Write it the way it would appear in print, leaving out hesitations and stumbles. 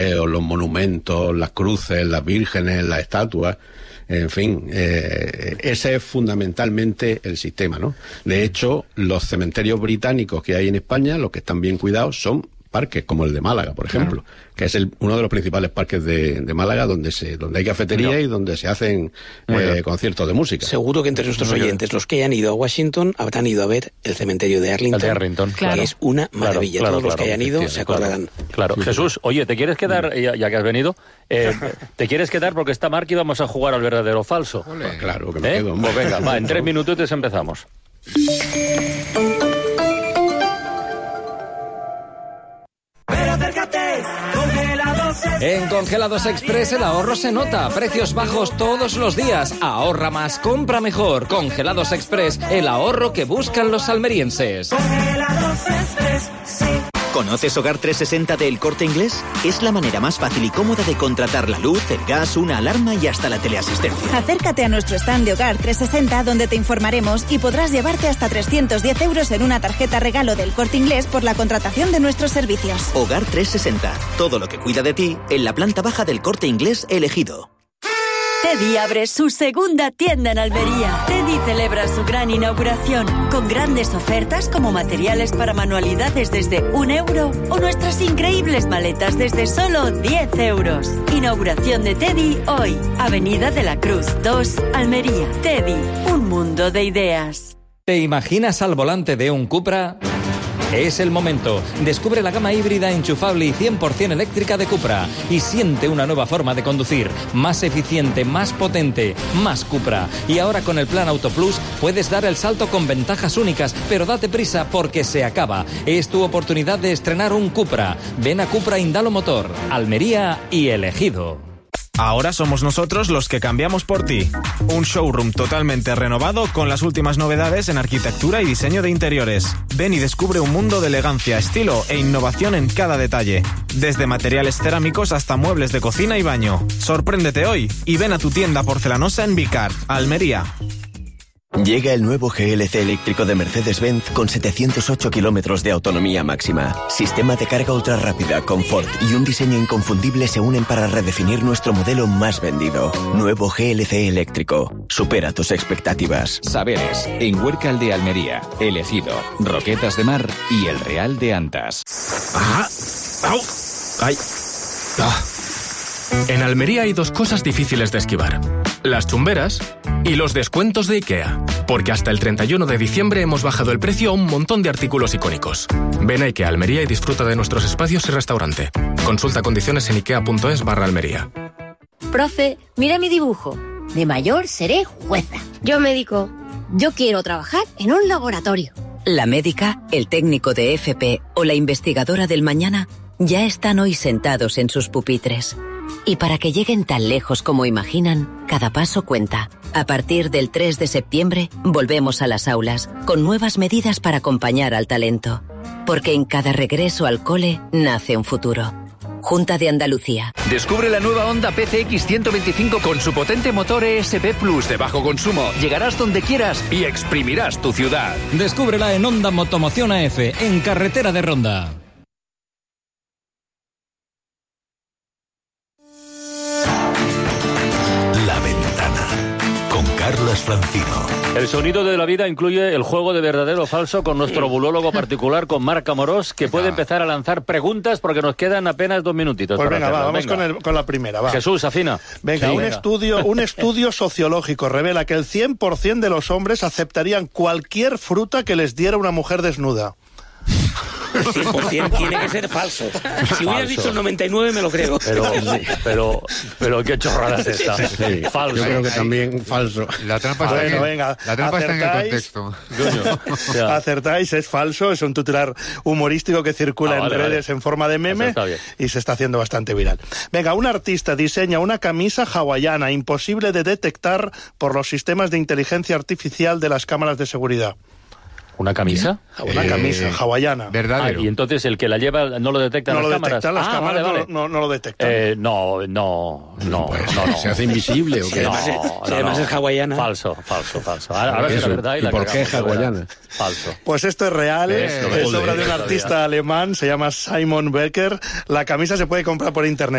los monumentos, las cruces, las vírgenes, las estatuas. En fin, ese es fundamentalmente el sistema, ¿no? De hecho, los cementerios británicos que hay en España, los que están bien cuidados, son parques como el de Málaga, por ejemplo, que es uno de los principales parques de Málaga donde hay cafetería y donde se hacen conciertos de música. Seguro que entre nuestros oyentes, los que hayan ido a Washington, habrán ido a ver el cementerio de Arlington, claro. que es una maravilla. Claro, Todos los que hayan ido se acordarán. Claro. Jesús, oye, ¿te quieres quedar, ya que has venido, te quieres quedar porque está Marc y vamos a jugar al verdadero o falso? Pues claro, que me quedo. Pues venga, en 3 minutos empezamos. En Congelados Express el ahorro se nota. Precios bajos todos los días. Ahorra más, compra mejor. Congelados Express, el ahorro que buscan los almerienses. Congelados Express, sí. ¿Conoces Hogar 360 de El Corte Inglés? Es la manera más fácil y cómoda de contratar la luz, el gas, una alarma y hasta la teleasistencia. Acércate a nuestro stand de Hogar 360 donde te informaremos y podrás llevarte hasta 310 euros en una tarjeta regalo del Corte Inglés por la contratación de nuestros servicios. Hogar 360. Todo lo que cuida de ti en la planta baja del Corte Inglés elegido. Teddy abre su segunda tienda en Almería. Teddy celebra su gran inauguración con grandes ofertas como materiales para manualidades desde 1 euro o nuestras increíbles maletas desde solo 10 euros. Inauguración de Teddy hoy. Avenida de la Cruz 2, Almería. Teddy, un mundo de ideas. ¿Te imaginas al volante de un Cupra? Es el momento. Descubre la gama híbrida enchufable y 100% eléctrica de Cupra y siente una nueva forma de conducir, más eficiente, más potente, más Cupra. Y ahora con el plan Auto Plus puedes dar el salto con ventajas únicas, pero date prisa porque se acaba. Es tu oportunidad de estrenar un Cupra. Ven a Cupra Indalo Motor, Almería y Elegido. Ahora somos nosotros los que cambiamos por ti. Un showroom totalmente renovado con las últimas novedades en arquitectura y diseño de interiores. Ven y descubre un mundo de elegancia, estilo e innovación en cada detalle. Desde materiales cerámicos hasta muebles de cocina y baño. Sorpréndete hoy y ven a tu tienda porcelanosa en Vicar, Almería. Llega el nuevo GLC eléctrico de Mercedes-Benz con 708 kilómetros de autonomía máxima. Sistema de carga ultra rápida, confort y un diseño inconfundible se unen para redefinir nuestro modelo más vendido. Nuevo GLC eléctrico. Supera tus expectativas. Saberes, en Huércal de Almería, Elegido, Roquetas de Mar y El Real de Antas. ¡Ah! ¡Au! ¡Ay! ¡Ah! En Almería hay 2 cosas difíciles de esquivar: las chumberas y los descuentos de IKEA. Porque hasta el 31 de diciembre hemos bajado el precio a un montón de artículos icónicos. Ven a IKEA Almería y disfruta de nuestros espacios y restaurante. Consulta condiciones en ikea.es/Almería. Profe, mira mi dibujo. De mayor seré jueza. Yo médico. Yo quiero trabajar en un laboratorio. La médica, el técnico de FP o la investigadora del mañana ya están hoy sentados en sus pupitres. Y para que lleguen tan lejos como imaginan, cada paso cuenta. A partir del 3 de septiembre, volvemos a las aulas, con nuevas medidas para acompañar al talento. Porque en cada regreso al cole nace un futuro. Junta de Andalucía. Descubre la nueva Honda PCX 125 con su potente motor ESP Plus de bajo consumo. Llegarás donde quieras y exprimirás tu ciudad. Descúbrela en Honda Motomoción AF, en Carretera de Ronda. Carlas Francino. El sonido de la vida incluye el juego de verdadero o falso con nuestro bulólogo particular, con Marc Amorós, que puede empezar a lanzar preguntas porque nos quedan apenas 2 minutitos. Pues venga, vamos con la primera. Va. Jesús, afina. Venga, sí, un estudio sociológico revela que el 100% de los hombres aceptarían cualquier fruta que les diera una mujer desnuda. 100% tiene que ser falso. Si hubieras dicho el 99 me lo creo. Pero qué chorrada es esta. Sí, falso. Yo creo que también falso. La trampa está en el contexto. Acertáis, es falso. Es un titular humorístico que circula en redes en forma de meme y se está haciendo bastante viral. Venga, un artista diseña una camisa hawaiana imposible de detectar por los sistemas de inteligencia artificial de las cámaras de seguridad. ¿Una camisa? Una camisa hawaiana. Verdadero. Y entonces el que la lleva no lo detecta en las cámaras. Las cámaras vale. No lo detectan. No. ¿Se hace invisible o qué? Además es hawaiana. Falso. Ahora es la verdad. ¿Y por qué es hawaiana? Falso. Pues esto es real. Es obra de un artista alemán, se llama Simon Becker. La camisa se puede comprar por internet.